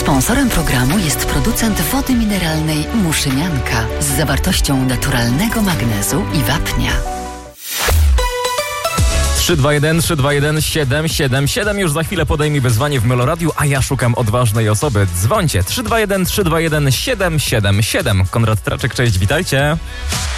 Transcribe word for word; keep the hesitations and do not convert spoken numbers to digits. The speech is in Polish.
Sponsorem programu jest producent wody mineralnej Muszynianka z zawartością naturalnego magnezu i wapnia. trzy dwa jeden trzy dwa jeden siedem siedem siedem. Już za chwilę podejmie wyzwanie w Meloradiu, a ja szukam odważnej osoby. Dzwońcie trzy dwa jeden trzy dwa jeden siedem siedem siedem. Konrad Traczyk, cześć, witajcie.